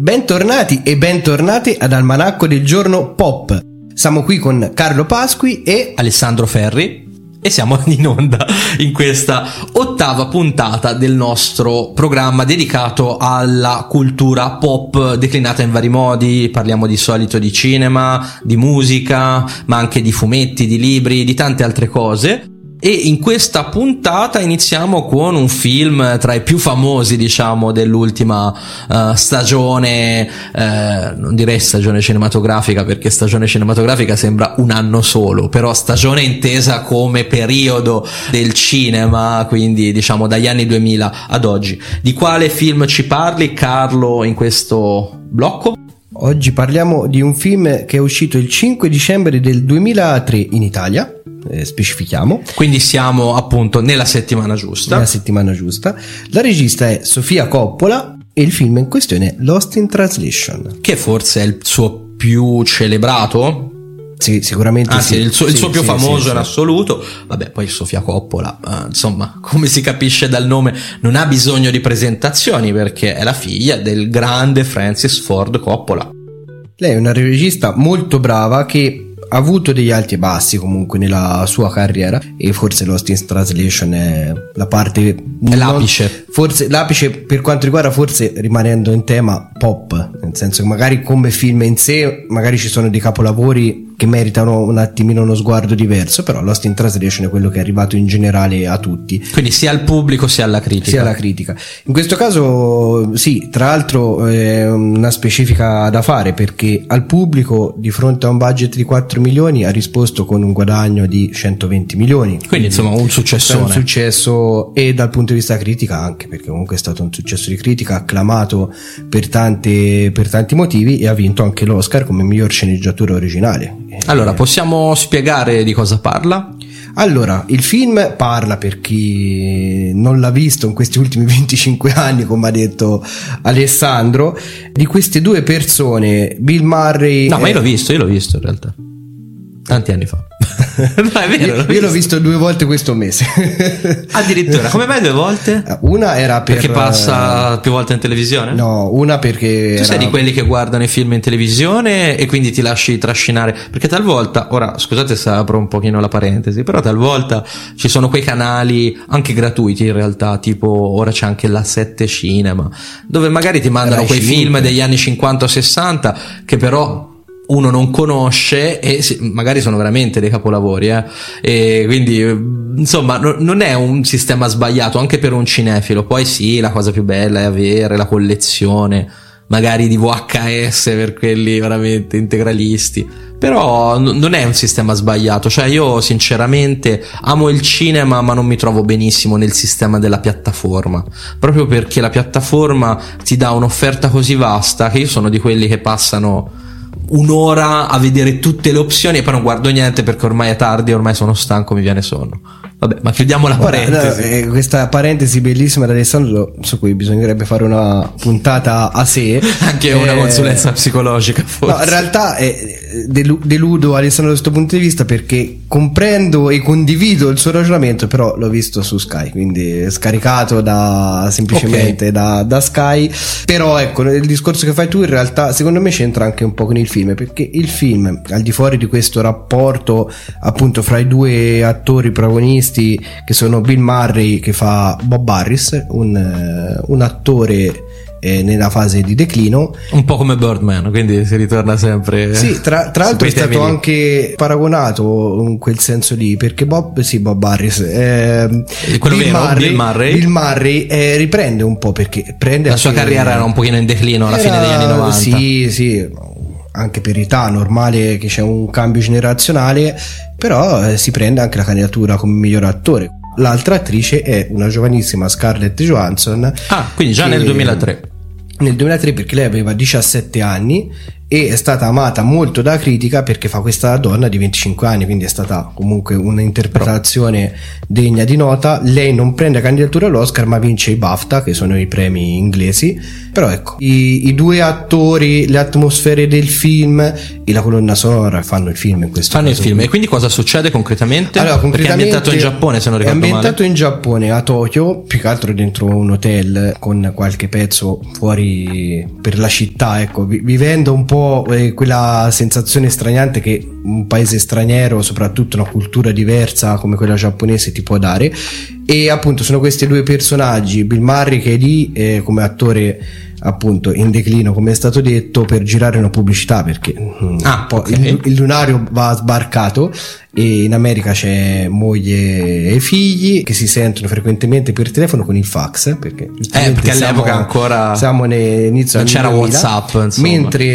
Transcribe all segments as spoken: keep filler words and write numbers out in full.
Bentornati e bentornate ad Almanacco del Giorno Pop. Siamo qui con Carlo Pasqui e Alessandro Ferri e siamo in onda in questa ottava puntata del nostro programma dedicato alla cultura pop declinata in vari modi. Parliamo di solito di cinema, di musica, ma anche di fumetti, di libri, di tante altre cose. E in questa puntata iniziamo con un film tra i più famosi, diciamo, dell'ultima uh, stagione, uh, non direi stagione cinematografica perché stagione cinematografica sembra un anno solo, però stagione intesa come periodo del cinema, quindi diciamo dagli anni duemila ad oggi. Di quale film ci parli, Carlo, in questo blocco? Oggi parliamo di un film che è uscito il cinque dicembre del duemilatré in Italia, eh, specifichiamo. Quindi siamo appunto nella settimana giusta. Nella settimana giusta. La regista è Sofia Coppola e il film in questione è Lost in Translation. Che forse è il suo più celebrato? Sì, sicuramente Anzi, sì. il suo, sì, il suo più sì, famoso sì, in sì. assoluto. Vabbè, poi Sofia Coppola, eh, insomma, come si capisce dal nome, non ha bisogno di presentazioni perché è la figlia del grande Francis Ford Coppola. Lei è una regista molto brava che ha avuto degli alti e bassi comunque nella sua carriera, e forse Lost in Translation è la parte è l'apice non, forse l'apice per quanto riguarda, forse rimanendo in tema pop, nel senso che magari come film in sé magari ci sono dei capolavori che meritano un attimino uno sguardo diverso, però Lost in Translation è quello che è arrivato in generale a tutti, quindi sia al pubblico sia alla critica sia alla critica. In questo caso sì, tra l'altro è una specifica da fare perché al pubblico di fronte a un budget di quattro milioni ha risposto con un guadagno di centoventi milioni, quindi, quindi insomma un successone, un successo, e dal punto di vista critica anche, perché comunque è stato un successo di critica, acclamato per tante per tanti motivi, e ha vinto anche l'Oscar come miglior sceneggiatura originale. Allora, possiamo spiegare di cosa parla? Allora, il film parla, per chi non l'ha visto in questi ultimi venticinque anni, come ha detto Alessandro, di queste due persone, Bill Murray. No, ma io l'ho visto, io l'ho visto in realtà. Tanti anni fa. No, è vero, io, l'ho, io l'ho visto due volte questo mese. Addirittura, come mai due volte? Una era per, perché passa più volte in televisione? No, una perché tu era... sei di quelli che guardano i film in televisione e quindi ti lasci trascinare, perché talvolta, ora scusate se apro un pochino la parentesi, però talvolta ci sono quei canali anche gratuiti in realtà, tipo ora c'è anche la sette Cinema, dove magari ti mandano Rai quei cinque. film degli anni cinquanta o sessanta che però uno non conosce e magari sono veramente dei capolavori, eh? E quindi insomma no, non è un sistema sbagliato anche per un cinefilo. Poi sì, la cosa più bella è avere la collezione magari di V H S per quelli veramente integralisti, però n- non è un sistema sbagliato. Cioè io sinceramente amo il cinema, ma non mi trovo benissimo nel sistema della piattaforma, proprio perché la piattaforma ti dà un'offerta così vasta che io sono di quelli che passano un'ora a vedere tutte le opzioni e poi non guardo niente perché ormai è tardi, ormai sono stanco, mi viene sonno. Vabbè, ma chiudiamo la parentesi. Ora, eh, questa parentesi bellissima da Alessandro, su cui bisognerebbe fare una puntata a sé, anche una eh, consulenza psicologica forse. No, in realtà eh, delu- deludo Alessandro da questo punto di vista perché comprendo e condivido il suo ragionamento, però l'ho visto su Sky, quindi scaricato da semplicemente okay. da, da Sky. Però ecco, il discorso che fai tu in realtà secondo me c'entra anche un po' con il film, perché il film, al di fuori di questo rapporto appunto fra i due attori protagonisti, che sono Bill Murray che fa Bob Harris, un, un attore eh, nella fase di declino, un po' come Birdman, quindi si ritorna sempre. Sì, tra, tra l'altro è stato anche paragonato in quel senso lì, perché Bob sì Bob Harris eh, quello Bill, vero, Murray, Bill Murray, Bill Murray eh, riprende un po', perché prende la sua carriera era un pochino in declino alla era, fine degli anni novanta. Sì, sì, anche per età normale che c'è un cambio generazionale, però eh, si prende anche la candidatura come miglior attore. L'altra attrice è una giovanissima Scarlett Johansson. Ah, quindi già nel duemilatré. Nel duemilatré, perché lei aveva diciassette anni e è stata amata molto da critica perché fa questa donna di venticinque anni, quindi è stata comunque un'interpretazione degna di nota. Lei non prende candidatura all'Oscar ma vince i BAFTA, che sono i premi inglesi. Però ecco, i, i due attori, le atmosfere del film e la colonna sonora fanno il film in questo fanno caso. il film. E quindi cosa succede concretamente? Allora, concretamente perché è ambientato in Giappone, se non ricordo male. È ambientato male. in Giappone, a Tokyo, più che altro dentro un hotel con qualche pezzo fuori per la città, ecco, vivendo un po' eh, quella sensazione straniante che un paese straniero, soprattutto una cultura diversa come quella giapponese, ti può dare. E appunto sono questi due personaggi, Bill Murray che è lì eh, come attore appunto in declino, come è stato detto, per girare una pubblicità, perché ah, poi okay. il, il lunario va sbarcato e in America c'è moglie e figli che si sentono frequentemente per telefono con il fax, perché, eh, perché siamo, all'epoca ancora siamo all'inizio non c'era duemila, WhatsApp, insomma.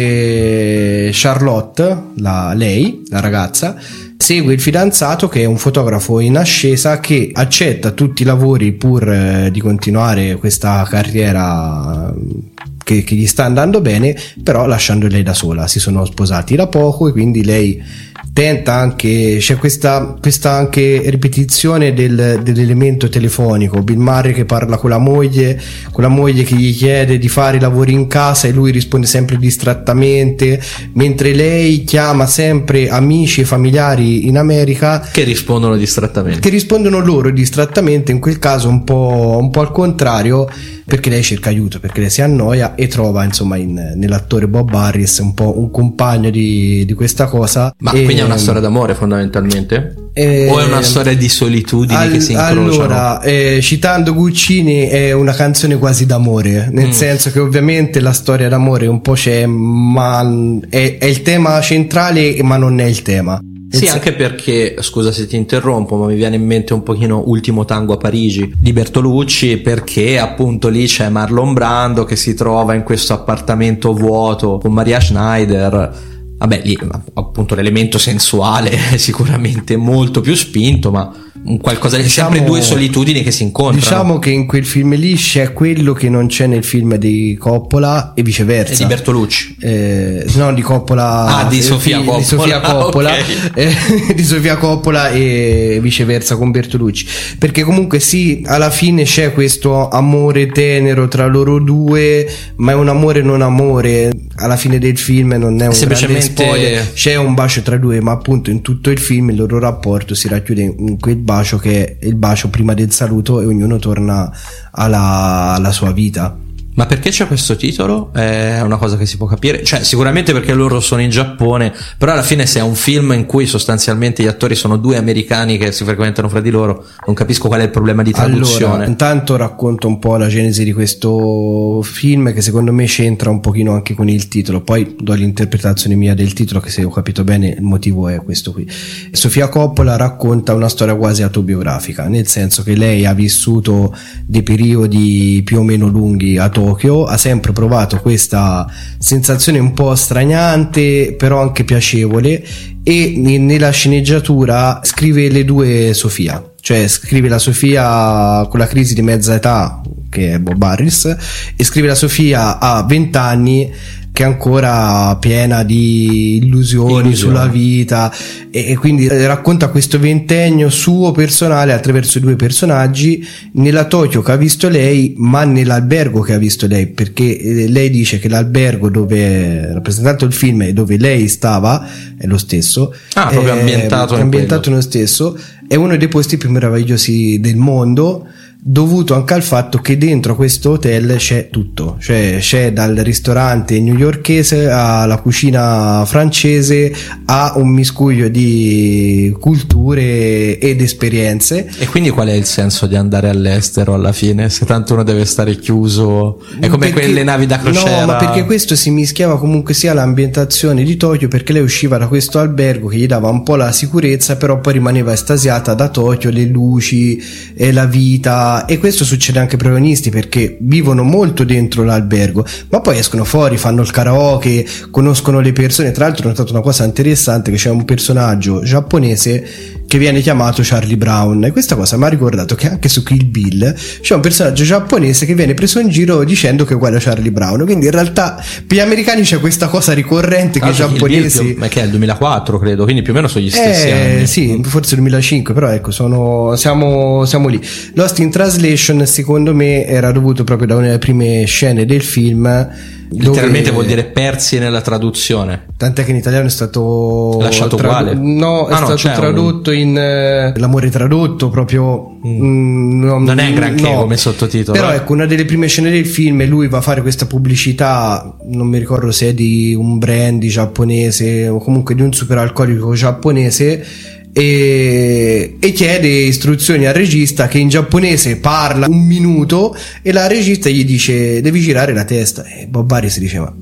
Mentre Charlotte, la, lei, la ragazza, segue il fidanzato che è un fotografo in ascesa che accetta tutti i lavori pur eh, di continuare questa carriera che, che gli sta andando bene, però lasciando lei da sola. Si sono sposati da poco e quindi lei tenta anche, c'è questa, questa anche ripetizione del, dell'elemento telefonico. Bill Murray che parla con la moglie, con la moglie che gli chiede di fare i lavori in casa e lui risponde sempre distrattamente, mentre lei chiama sempre amici e familiari in America che rispondono distrattamente, che rispondono loro distrattamente, in quel caso un po', un po' al contrario, perché lei cerca aiuto, perché lei si annoia e trova insomma in, nell'attore Bob Harris un po' un compagno di, di questa cosa. Ma e, quindi è una storia d'amore fondamentalmente? Eh, o è una storia di solitudini al, che si incrociano? Allora, eh, citando Guccini, è una canzone quasi d'amore, nel mm. senso che ovviamente la storia d'amore un po' c'è, ma è, è il tema centrale, ma non è il tema. Sì, anche perché, scusa se ti interrompo, ma mi viene in mente un pochino Ultimo tango a Parigi di Bertolucci, perché appunto lì c'è Marlon Brando che si trova in questo appartamento vuoto con Maria Schneider. Vabbè, lì appunto l'elemento sensuale è sicuramente molto più spinto, ma un qualcosa di diciamo, sempre due solitudini che si incontrano. Diciamo che in quel film lì c'è quello che non c'è nel film di Coppola e viceversa. E di Bertolucci. Eh, no, di Coppola. Ah, di Sofia Coppola. Di Sofia Coppola, okay. eh, di Sofia Coppola e viceversa con Bertolucci. Perché comunque sì, alla fine c'è questo amore tenero tra loro due, ma è un amore non amore. Alla fine del film non è un grande spoiler, c'è un bacio tra due, ma appunto in tutto il film il loro rapporto si racchiude in quel bacio che è il bacio prima del saluto e ognuno torna alla, alla sua vita. Ma perché c'è questo titolo? È una cosa che si può capire, cioè sicuramente perché loro sono in Giappone, però alla fine se è un film in cui sostanzialmente gli attori sono due americani che si frequentano fra di loro, non capisco qual è il problema di traduzione. Allora, intanto racconto un po' la genesi di questo film, che secondo me c'entra un pochino anche con il titolo, poi do l'interpretazione mia del titolo, che se ho capito bene il motivo è questo qui. Sofia Coppola racconta una storia quasi autobiografica, nel senso che lei ha vissuto dei periodi più o meno lunghi a Tokyo, ha sempre provato questa sensazione un po' straniante però anche piacevole, e nella sceneggiatura scrive le due Sofia, cioè scrive la Sofia con la crisi di mezza età che è Bob Harris e scrive la Sofia a venti anni che è ancora piena di illusioni, illusioni. sulla vita, e, e quindi racconta questo ventennio suo personale attraverso due personaggi, nella Tokyo che ha visto lei ma nell'albergo che ha visto lei, perché lei dice che l'albergo dove è rappresentato il film e dove lei stava è lo stesso, ah, proprio è, ambientato, è ambientato nello stesso, è uno dei posti più meravigliosi del mondo, dovuto anche al fatto che dentro questo hotel c'è tutto, cioè c'è dal ristorante newyorkese alla cucina francese a un miscuglio di culture ed esperienze. E quindi qual è il senso di andare all'estero alla fine, se tanto uno deve stare chiuso? È come perché, quelle navi da crociera. No, ma perché questo si mischiava comunque sia l'ambientazione di Tokyo, perché lei usciva da questo albergo che gli dava un po' la sicurezza, però poi rimaneva estasiata da Tokyo, le luci e la vita. E questo succede anche ai protagonisti, perché vivono molto dentro l'albergo ma poi escono fuori, fanno il karaoke, conoscono le persone. Tra l'altro ho notato una cosa interessante, che c'è un personaggio giapponese che viene chiamato Charlie Brown, e questa cosa mi ha ricordato che anche su Kill Bill c'è un personaggio giapponese che viene preso in giro dicendo che è uguale a Charlie Brown, quindi in realtà per gli americani c'è questa cosa ricorrente che i giapponesi, ma che è il duemilaquattro credo, quindi più o meno sono gli stessi eh, anni. sì, forse duemilacinque, però ecco, sono, siamo, siamo lì. Lost in Translation secondo me era dovuto proprio da una delle prime scene del film. Letteralmente dove, vuol dire persi nella traduzione, tant'è che in italiano è stato lasciato tradu- uguale. no, è ah, no, stato tradotto un... in eh, l'amore tradotto proprio mm. Mm, non, non è granché no. come sottotitolo, però eh. ecco, una delle prime scene del film lui va a fare questa pubblicità, non mi ricordo se è di un brandy giapponese o comunque di un superalcolico giapponese, E, e chiede istruzioni al regista, che in giapponese parla un minuto, e la regista gli dice devi girare la testa, e Bob Harris dice ma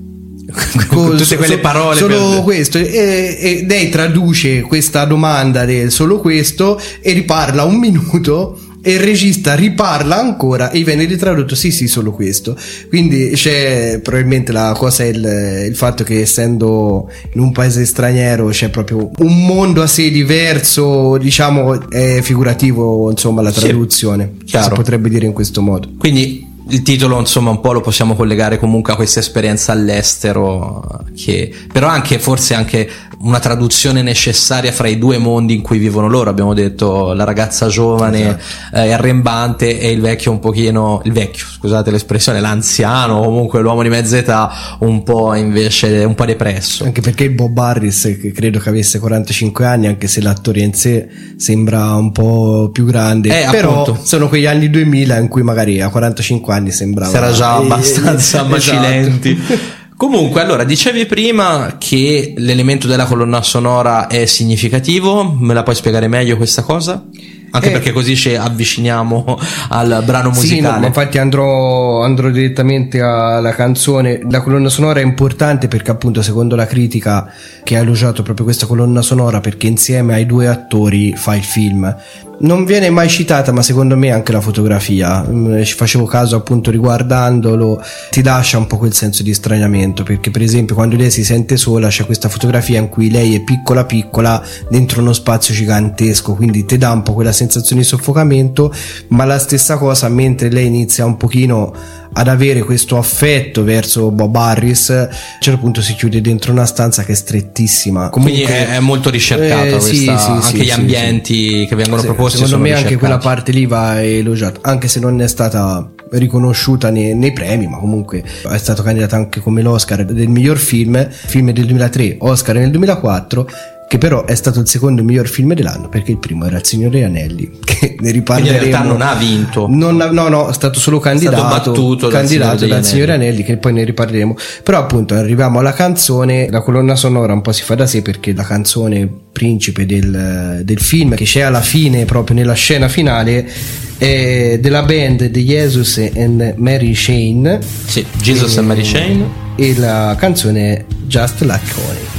con tutte quelle parole solo per... questo, e, e lei traduce questa domanda del solo questo e riparla un minuto, e il regista riparla ancora e viene ritradotto sì sì solo questo. Quindi c'è probabilmente la cosa è il, il fatto che essendo in un paese straniero c'è proprio un mondo a sé diverso, diciamo è figurativo insomma la traduzione, sì, si potrebbe dire in questo modo. Quindi il titolo insomma un po' lo possiamo collegare comunque a questa esperienza all'estero, che però anche forse anche una traduzione necessaria fra i due mondi in cui vivono loro. Abbiamo detto la ragazza giovane, esatto, eh, arrembante, e il vecchio un pochino, il vecchio scusate l'espressione, l'anziano, comunque l'uomo di mezza età un po' invece un po' depresso. Anche perché il Bob Harris, che credo che avesse quarantacinque anni, anche se l'attore in sé sembra un po' più grande, eh, però appunto, sono quegli anni duemila in cui magari a quarantacinque anni sembrava, sarà già abbastanza eh, macilenti. Esatto. Comunque, allora, dicevi prima che l'elemento della colonna sonora è significativo, me la puoi spiegare meglio questa cosa? Anche eh, perché così ci avviciniamo al brano musicale. Sì, no, infatti andrò, andrò direttamente alla canzone. La colonna sonora è importante perché appunto secondo la critica, che ha elogiato proprio questa colonna sonora perché insieme ai due attori fa il film. Non viene mai citata, ma secondo me anche la fotografia, ci facevo caso appunto riguardandolo, ti lascia un po' quel senso di straniamento, perché per esempio quando lei si sente sola c'è questa fotografia in cui lei è piccola piccola dentro uno spazio gigantesco, quindi ti dà un po' quella sensazione di soffocamento. Ma la stessa cosa mentre lei inizia un pochino ad avere questo affetto verso Bob Harris, a un certo punto si chiude dentro una stanza che è strettissima. Comunque, quindi è, è molto ricercata eh, questa, sì, sì, anche sì, gli sì, ambienti sì, che vengono sì, proposti secondo sono me ricercati. Anche quella parte lì va elogiata, anche se non è stata riconosciuta nei, nei premi, ma comunque è stato candidato anche come l'Oscar del miglior film, film del duemilatré, Oscar nel duemilaquattro, che però è stato il secondo miglior film dell'anno perché il primo era Il Signore degli Anelli, che ne riparleremo. Quindi in realtà non ha vinto, non ha, no no è stato solo candidato, è stato battuto candidato dal, dal Signore degli Anelli, che poi ne riparleremo. Però appunto arriviamo alla canzone. La colonna sonora un po' si fa da sé perché la canzone principe del, del film, che c'è alla fine proprio nella scena finale, è della band The Jesus and Mary Chain. Sì, Jesus e, and Mary Chain, e la canzone è Just Like Honey.